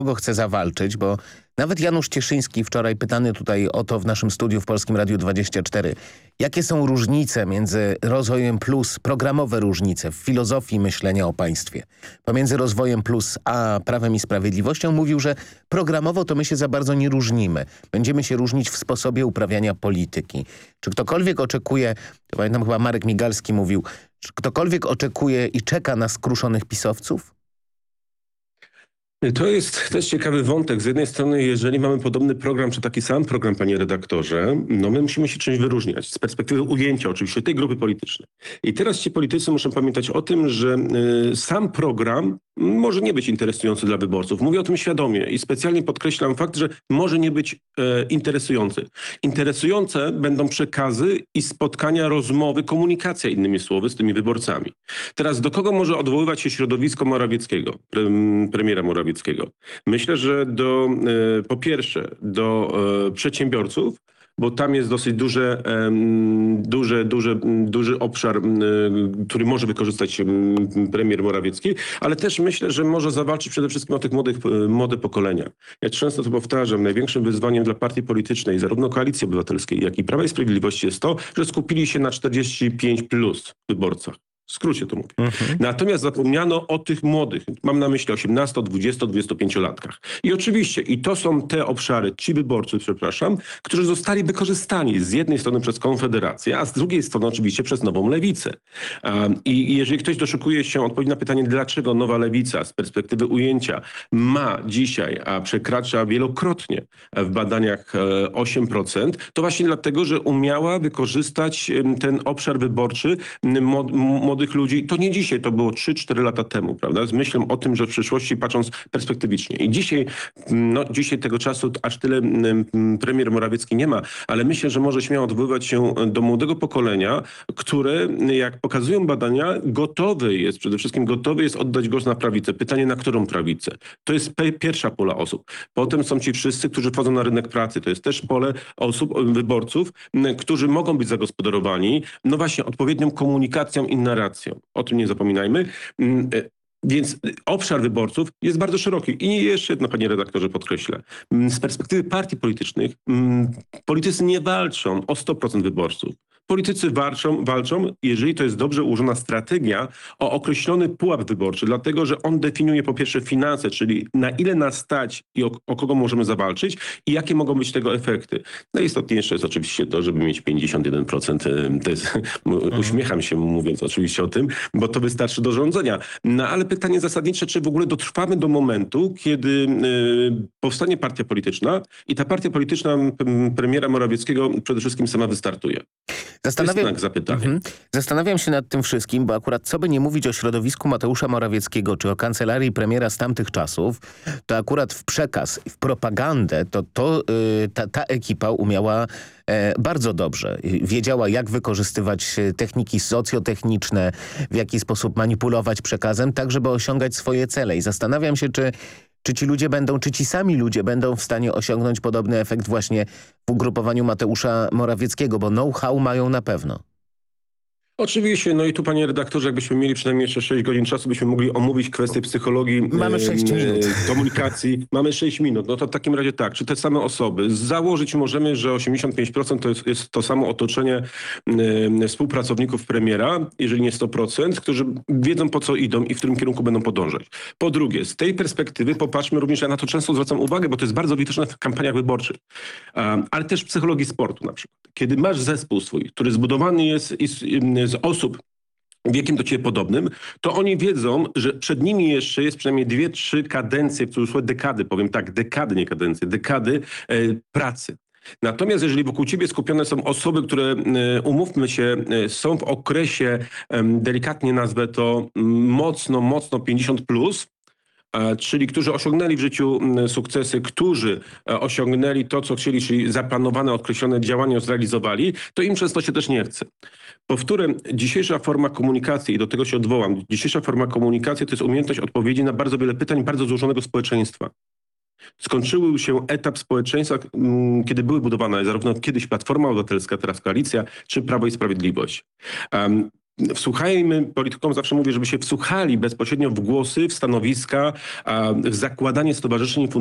kogo chce zawalczyć, bo nawet Janusz Cieszyński wczoraj pytany tutaj o to w naszym studiu w Polskim Radiu 24. Jakie są różnice między rozwojem plus, programowe różnice w filozofii myślenia o państwie, pomiędzy rozwojem plus a Prawem i Sprawiedliwością? Mówił, że programowo to my się za bardzo nie różnimy. Będziemy się różnić w sposobie uprawiania polityki. Czy ktokolwiek oczekuje, pamiętam chyba Marek Migalski mówił, czy ktokolwiek oczekuje i czeka na skruszonych pisowców? To jest też ciekawy wątek. Z jednej strony, jeżeli mamy podobny program, czy taki sam program, panie redaktorze, no my musimy się czymś wyróżniać. Z perspektywy ujęcia oczywiście tej grupy politycznej. I teraz ci politycy muszą pamiętać o tym, że sam program może nie być interesujący dla wyborców. Mówię o tym świadomie i specjalnie podkreślam fakt, że może nie być interesujący. Interesujące będą przekazy i spotkania, rozmowy, komunikacja, innymi słowy, z tymi wyborcami. Teraz do kogo może odwoływać się środowisko Morawieckiego, premiera Morawieckiego? Myślę, że po pierwsze do przedsiębiorców, bo tam jest dosyć duży obszar, który może wykorzystać premier Morawiecki, ale też myślę, że może zawalczyć przede wszystkim o tych młode pokolenia. Ja często to powtarzam, największym wyzwaniem dla partii politycznej, zarówno Koalicji Obywatelskiej, jak i Prawa i Sprawiedliwości jest to, że skupili się na 45 plus wyborcach. W skrócie to mówię. Natomiast zapomniano o tych młodych, mam na myśli 18, 20, 25-latkach. I oczywiście, i to są te obszary, ci wyborcy, przepraszam, którzy zostali wykorzystani z jednej strony przez Konfederację, a z drugiej strony oczywiście przez Nową Lewicę. I jeżeli ktoś doszukuje się odpowiedzi na pytanie, dlaczego Nowa Lewica z perspektywy ujęcia ma dzisiaj, a przekracza wielokrotnie w badaniach 8%, to właśnie dlatego, że umiała wykorzystać ten obszar wyborczy młodych ludzi, to nie dzisiaj, to było 3-4 lata temu, prawda? Z myślą o tym, że w przyszłości patrząc perspektywicznie. I dzisiaj tego czasu aż tyle premier Morawiecki nie ma, ale myślę, że może śmiało odwoływać się do młodego pokolenia, które, jak pokazują badania, przede wszystkim gotowy jest oddać głos na prawicę. Pytanie, na którą prawicę? To jest pierwsza pola osób. Potem są ci wszyscy, którzy wchodzą na rynek pracy. To jest też pole osób, wyborców, którzy mogą być zagospodarowani, no właśnie, odpowiednią komunikacją i narracją. O tym nie zapominajmy. Więc obszar wyborców jest bardzo szeroki. I jeszcze jedno, panie redaktorze, podkreślę. Z perspektywy partii politycznych politycy nie walczą o 100% wyborców. Politycy walczą, jeżeli to jest dobrze ułożona strategia, o określony pułap wyborczy, dlatego że on definiuje po pierwsze finanse, czyli na ile nas stać i o kogo możemy zawalczyć i jakie mogą być tego efekty. Najistotniejsze jest oczywiście to, żeby mieć 51%. To jest, uśmiecham się mówiąc oczywiście o tym, bo to wystarczy do rządzenia. No ale pytanie zasadnicze, czy w ogóle dotrwamy do momentu, kiedy powstanie partia polityczna i ta partia polityczna premiera Morawieckiego przede wszystkim sama wystartuje. Zastanawiam się nad tym wszystkim, bo akurat co by nie mówić o środowisku Mateusza Morawieckiego, czy o kancelarii premiera z tamtych czasów, to akurat w przekaz, w propagandę, ta ekipa umiała bardzo dobrze. Wiedziała, jak wykorzystywać techniki socjotechniczne, w jaki sposób manipulować przekazem, tak żeby osiągać swoje cele. I zastanawiam się, czy ci sami ludzie będą w stanie osiągnąć podobny efekt właśnie w ugrupowaniu Mateusza Morawieckiego, bo know-how mają na pewno. Oczywiście, no i tu panie redaktorze, jakbyśmy mieli przynajmniej jeszcze 6 godzin czasu, byśmy mogli omówić kwestie psychologii, mamy 6 minut. Komunikacji. Mamy 6 minut. No to w takim razie tak, czy te same osoby, założyć możemy, że 85% to jest to samo otoczenie współpracowników premiera, jeżeli nie 100%, którzy wiedzą po co idą i w którym kierunku będą podążać. Po drugie, z tej perspektywy popatrzmy również, ja na to często zwracam uwagę, bo to jest bardzo widoczne w kampaniach wyborczych, ale też w psychologii sportu na przykład. Kiedy masz zespół swój, który zbudowany jest z osób wiekiem do ciebie podobnym, to oni wiedzą, że przed nimi jeszcze jest przynajmniej 2-3 kadencje, w cudzysłowie dekady, powiem tak, dekady, nie kadencje, dekady pracy. Natomiast jeżeli wokół ciebie skupione są osoby, które, umówmy się, są w okresie, delikatnie nazwę to, mocno 50+, czyli którzy osiągnęli w życiu sukcesy, którzy osiągnęli to, co chcieli, czyli zaplanowane, określone działania zrealizowali, to im często się też nie chce. Powtórę, dzisiejsza forma komunikacji, i do tego się odwołam, dzisiejsza forma komunikacji to jest umiejętność odpowiedzi na bardzo wiele pytań bardzo złożonego społeczeństwa. Skończył się etap społeczeństwa, kiedy były budowane zarówno kiedyś Platforma Obywatelska, teraz Koalicja, czy Prawo i Sprawiedliwość. wsłuchajmy, politykom zawsze mówię, żeby się wsłuchali bezpośrednio w głosy, w stanowiska, w zakładanie stowarzyszeń